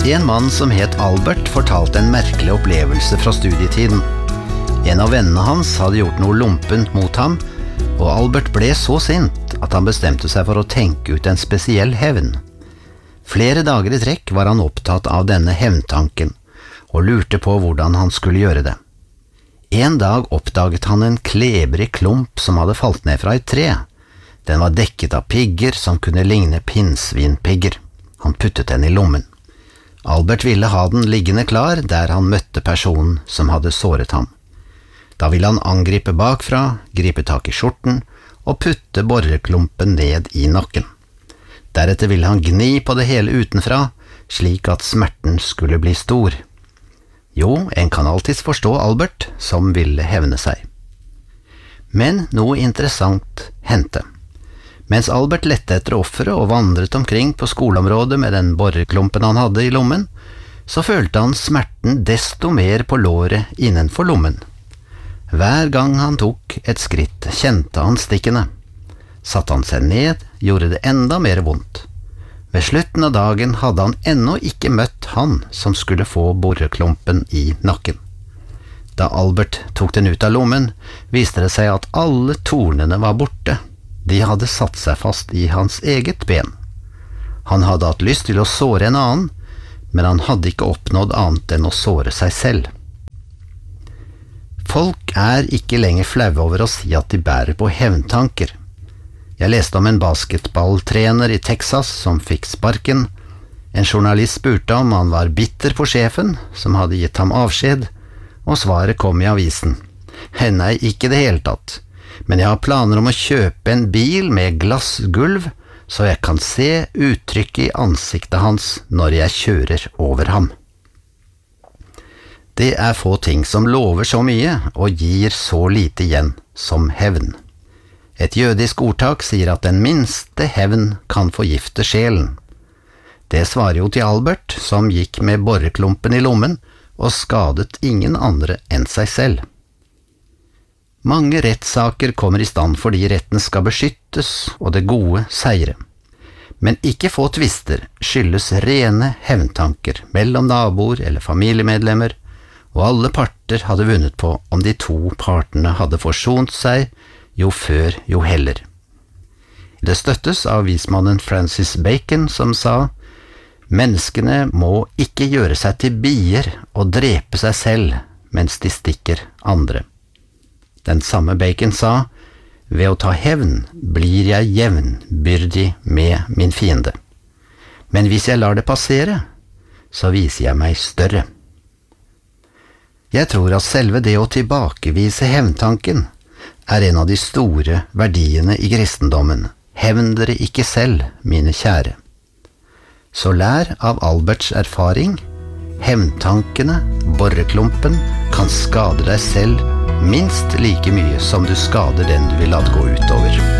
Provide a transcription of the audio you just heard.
En mann som het Albert fortalte en merkelig opplevelse fra studietiden. En av vennene hans hadde gjort noe lumpent mot ham, og Albert ble så sint at han bestemte seg for å tenke ut en spesiell hevn. Flere dager i trekk var han opptatt av denne hevntanken, og lurte på hvordan han skulle gjøre det. En dag oppdaget han en klebrig klump som hadde falt ned fra et tre. Den var dekket av pigger som kunne ligne pinnsvinpigger. Han puttet den i lommen. Albert ville ha den liggende klar der han møtte personen som hadde såret ham. Da ville han angripe bakfra, gripe tak i skjorten og putte borreklumpen ned i nakken. Deretter ville han gni på det hele utenfra, slik at smerten skulle bli stor. Jo, en kan alltids forstå Albert, som ville hevne seg. Men noe interessant hendte. Mens Albert lette etter offeret og vandret omkring på skoleområdet med den borreklumpen han hadde i lommen, så følte han smerten desto mer på låret innenfor lommen. Hver gang han tok et skritt, kjente han stikkene. Satte han seg ned, gjorde det enda mer vondt. Ved slutten av dagen hadde han ennå ikke møtt han som skulle få borreklumpen i nakken. Da Albert tok den ut av lommen, viste det seg at alle tornene var borte. De hadde satt seg fast i hans eget ben. Han hadde hatt lyst til å såre en annen, men han hadde ikke oppnådd annet enn å såre seg selv. Folk er ikke lenger flaue over å si at de bærer på hevntanker. Jeg leste om en basketballtrener i Texas som fikk sparken. En journalist spurte om han var bitter på sjefen, som hadde gitt ham avskjed, og svaret kom i avisen. Nei, ikke det hele tatt. Men jeg har planer om å kjøpe en bil med glassgulv, så jeg kan se uttrykket i ansiktet hans når jeg kjører over ham. Det er få ting som lover så mye og gir så lite igjen som hevn. Et jødisk ordtak sier at den minste hevn kan forgifte sjelen. Det svarer jo til Albert, som gikk med borreklumpen i lommen og skadet ingen andre enn seg selv. Mange rettssaker kommer i stand fordi retten skal beskyttes og det gode seire. Men ikke få tvister skyldes rene hevntanker mellom naboer eller familiemedlemmer, og alle parter hadde vunnet på om de to partene hadde forsont seg, jo før jo heller. Det støttes av vismannen Francis Bacon, som sa: «Menneskene må ikke gjøre seg til bier og drepe seg selv mens de stikker andre.» Den samme Bacon sa: «Ved å ta hevn blir jeg jevnbyrdig med min fiende. Men hvis jeg lar det passere, så viser jeg meg større.» Jeg tror at selve det å tilbakevise hevntanken er en av de store verdiene i kristendommen. Hevn dere ikke selv, mine kjære. Så lær av Alberts erfaring. Hevntankene, borreklumpen, kan skade deg selv minst like mye som du skader den du vil la det gå utover.